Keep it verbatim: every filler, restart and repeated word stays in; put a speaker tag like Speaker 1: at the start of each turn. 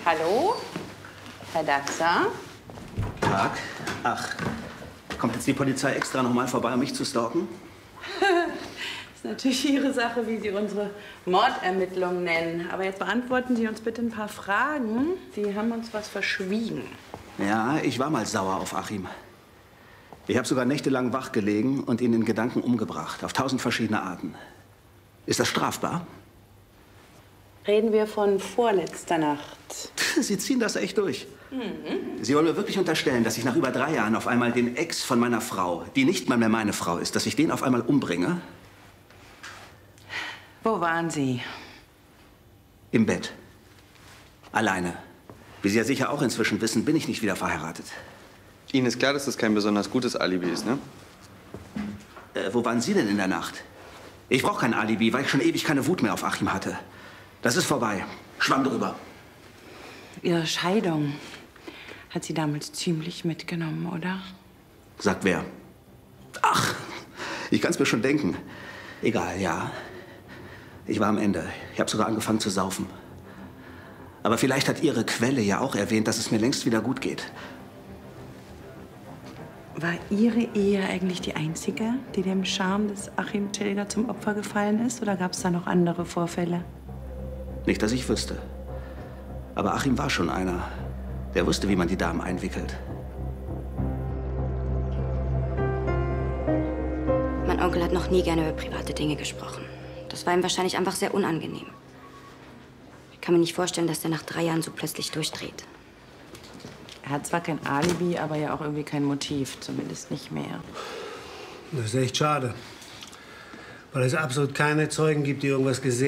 Speaker 1: Hallo? Herr Daxer?
Speaker 2: Tag. Ach, kommt jetzt die Polizei extra noch mal vorbei, um mich zu stalken?
Speaker 1: Ist natürlich Ihre Sache, wie Sie unsere Mordermittlungen nennen. Aber jetzt beantworten Sie uns bitte ein paar Fragen. Sie haben uns was verschwiegen.
Speaker 2: Ja, ich war mal sauer auf Achim. Ich habe sogar nächtelang wach gelegen und ihn in Gedanken umgebracht. Auf tausend verschiedene Arten. Ist das strafbar?
Speaker 1: Reden wir von vorletzter Nacht.
Speaker 2: Sie ziehen das echt durch. Mhm. Sie wollen mir wirklich unterstellen, dass ich nach über drei Jahren auf einmal den Ex von meiner Frau, die nicht mal mehr meine Frau ist, dass ich den auf einmal umbringe?
Speaker 1: Wo waren Sie?
Speaker 2: Im Bett. Alleine. Wie Sie ja sicher auch inzwischen wissen, bin ich nicht wieder verheiratet.
Speaker 3: Ihnen ist klar, dass das kein besonders gutes Alibi ist, ne?
Speaker 2: Äh, wo waren Sie denn in der Nacht? Ich brauche kein Alibi, weil ich schon ewig keine Wut mehr auf Achim hatte. Das ist vorbei. Schwamm drüber.
Speaker 1: Ihre Scheidung hat Sie damals ziemlich mitgenommen, oder?
Speaker 2: Sagt wer? Ach, ich kann es mir schon denken. Egal, ja. Ich war am Ende. Ich habe sogar angefangen zu saufen. Aber vielleicht hat Ihre Quelle ja auch erwähnt, dass es mir längst wieder gut geht.
Speaker 1: War Ihre Ehe eigentlich die einzige, die dem Charme des Achim Tilger zum Opfer gefallen ist? Oder gab es da noch andere Vorfälle?
Speaker 2: Nicht, dass ich wüsste. Aber Achim war schon einer. Der wusste, wie man die Damen einwickelt.
Speaker 4: Mein Onkel hat noch nie gerne über private Dinge gesprochen. Das war ihm wahrscheinlich einfach sehr unangenehm. Ich kann mir nicht vorstellen, dass er nach drei Jahren so plötzlich durchdreht.
Speaker 1: Er hat zwar kein Alibi, aber ja auch irgendwie kein Motiv. Zumindest nicht mehr.
Speaker 5: Das ist echt schade. Weil es absolut keine Zeugen gibt, die irgendwas gesehen haben.